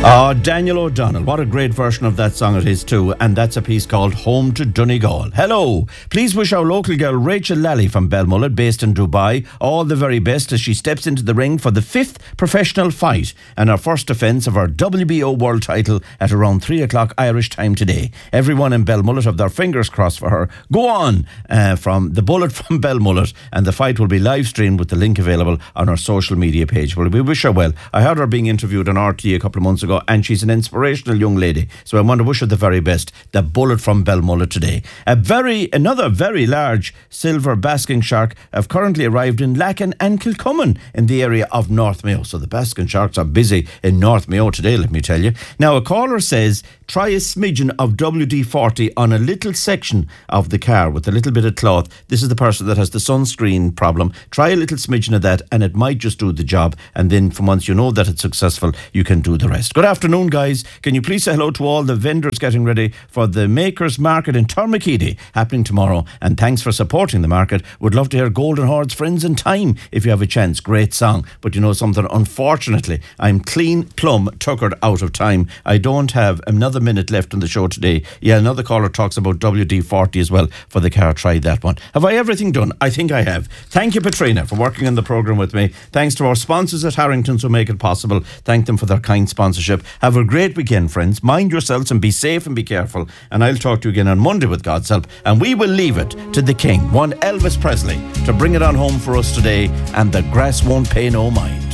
Oh, Daniel O'Donnell. What a great version of that song it is too. And that's a piece called Home to Donegal. Hello. Please wish our local girl Rachel Lally from Belmullet, based in Dubai, all the very best as she steps into the ring for the 5th professional fight and her first defence of her WBO world title at around 3 o'clock Irish time today. Everyone in Belmullet have their fingers crossed for her. Go on from the Bullet from Belmullet, and the fight will be live streamed with the link available on our social media page. Well, we wish her well. I heard her being interviewed on RTE a couple of months ago, and she's an inspirational young lady. So I want to wish her the very best. The Bullet from Belmullet today. Another very large silver basking shark have currently arrived in Lacken and Kilcummin in the area of North Mayo. So the basking sharks are busy in North Mayo today, let me tell you. Now, a caller says, try a smidgen of WD-40 on a little section of the car with a little bit of cloth. This is the person that has the sunscreen problem. Try a little smidgen of that and it might just do the job. And then from once you know that it's successful, you can do the rest. Good afternoon, guys. Can you please say hello to all the vendors getting ready for the Makers Market in Turmakeedy happening tomorrow? And thanks for supporting the market. Would love to hear Golden Horde's Friends in Time if you have a chance. Great song. But you know something? Unfortunately, I'm clean plumb tuckered out of time. I don't have another minute left in the show today. Yeah, another caller talks about WD-40 as well for the car. Try that one. Have I everything done? I think I have. Thank you, Petrina, for working on the programme with me. Thanks to our sponsors at Harrington's who make it possible. Thank them for their kind sponsorship. Have a great weekend, friends. Mind yourselves and be safe and be careful. And I'll talk to you again on Monday with God's help. And we will leave it to the King, one Elvis Presley, to bring it on home for us today. And the grass won't pay no mind.